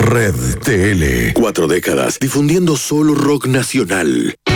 Red TL. 4 décadas difundiendo solo rock nacional.